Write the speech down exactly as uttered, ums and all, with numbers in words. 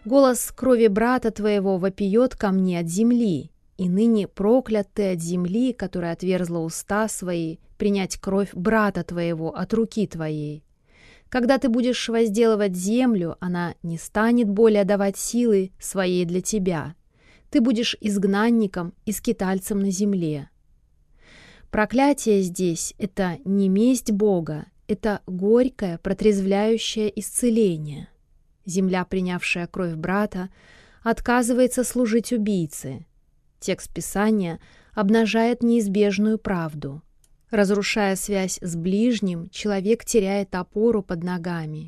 Голос крови брата твоего вопиет ко мне от земли, и ныне проклят ты от земли, которая отверзла уста свои, принять кровь брата твоего от руки твоей. Когда ты будешь возделывать землю, она не станет более давать силы своей для тебя. Ты будешь изгнанником и скитальцем на земле. Проклятие здесь — это не месть Бога, это горькое, протрезвляющее исцеление. Земля, принявшая кровь брата, отказывается служить убийце. Текст Писания обнажает неизбежную правду. Разрушая связь с ближним, человек теряет опору под ногами.